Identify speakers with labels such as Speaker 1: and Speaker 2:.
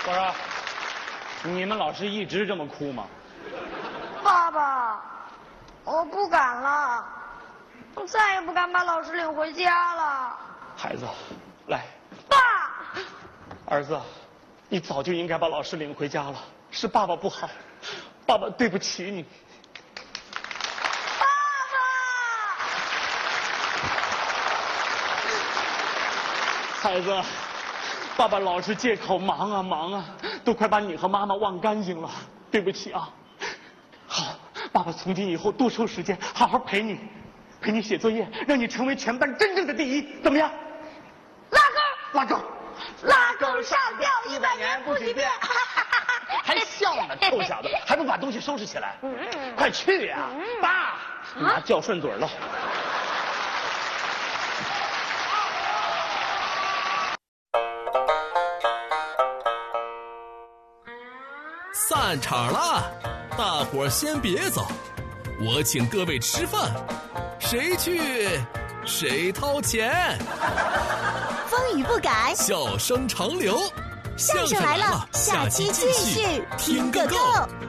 Speaker 1: 我说，你们老师一直这么哭吗？
Speaker 2: 爸爸，我不敢了，我再也不敢把老师领回家了。
Speaker 1: 孩子，来。
Speaker 2: 爸。
Speaker 1: 儿子，你早就应该把老师领回家了，是爸爸不好，爸爸对不起你。
Speaker 2: 爸
Speaker 1: 爸。孩子。爸爸老是借口忙啊忙啊，都快把你和妈妈忘干净了，对不起啊。好，爸爸从今以后多抽时间，好好陪你写作业，让你成为全班真正的第一，怎么样？拉钩上吊100年不许变。还笑呢，臭小子，还不把东西收拾起来？快去呀！爸，妈叫顺嘴了。
Speaker 3: 散场了，大伙儿先别走，我请各位吃饭，谁去谁掏钱。
Speaker 4: 风雨不改，
Speaker 3: 笑声长流，
Speaker 4: 相声来了，下期继续听个够。